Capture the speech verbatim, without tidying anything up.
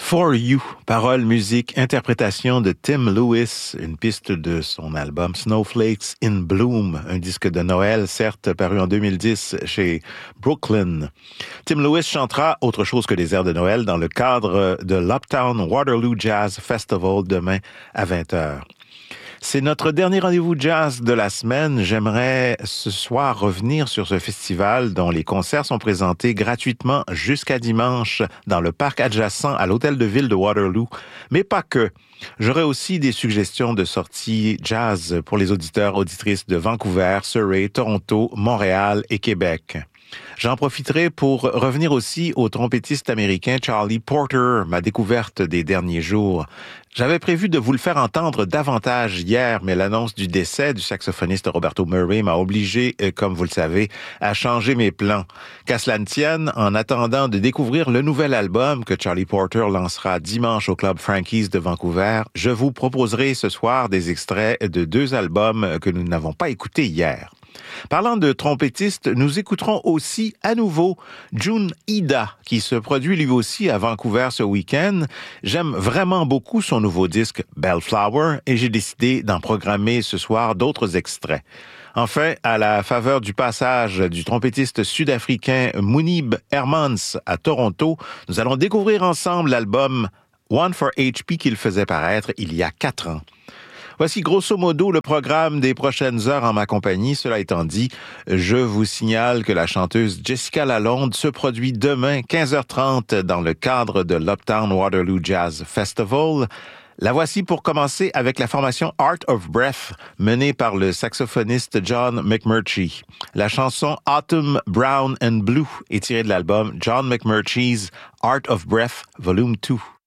For You, paroles, musique, interprétation de Tim Lewis, une piste de son album Snowflakes in Bloom, un disque de Noël, certes paru en deux mille dix chez Brooklyn. Tim Lewis chantera autre chose que des airs de Noël dans le cadre de l'Uptown Waterloo Jazz Festival demain à vingt heures. C'est notre dernier rendez-vous jazz de la semaine. J'aimerais ce soir revenir sur ce festival dont les concerts sont présentés gratuitement jusqu'à dimanche dans le parc adjacent à l'hôtel de ville de Waterloo. Mais pas que. J'aurai aussi des suggestions de sorties jazz pour les auditeurs, auditrices de Vancouver, Surrey, Toronto, Montréal et Québec. J'en profiterai pour revenir aussi au trompettiste américain Charlie Porter, ma découverte des derniers jours. J'avais prévu de vous le faire entendre davantage hier, mais l'annonce du décès du saxophoniste Roberto Murray m'a obligé, comme vous le savez, à changer mes plans. Qu'à cela ne tienne, en attendant de découvrir le nouvel album que Charlie Porter lancera dimanche au Club Frankie's de Vancouver, je vous proposerai ce soir des extraits de deux albums que nous n'avons pas écoutés hier. Parlant de trompettiste, nous écouterons aussi à nouveau Jun Ida, qui se produit lui aussi à Vancouver ce week-end. J'aime vraiment beaucoup son nouveau disque Bellflower et j'ai décidé d'en programmer ce soir d'autres extraits. Enfin, à la faveur du passage du trompettiste sud-africain Mounib Hermans à Toronto, nous allons découvrir ensemble l'album One for H P qu'il faisait paraître il y a quatre ans. Voici grosso modo le programme des prochaines heures en ma compagnie. Cela étant dit, je vous signale que la chanteuse Jessica Lalonde se produit demain quinze heures trente dans le cadre de l'Uptown Waterloo Jazz Festival. La voici pour commencer avec la formation Art of Breath menée par le saxophoniste John McMurtry. La chanson Autumn, Brown and Blue est tirée de l'album John McMurtry's Art of Breath Volume deux.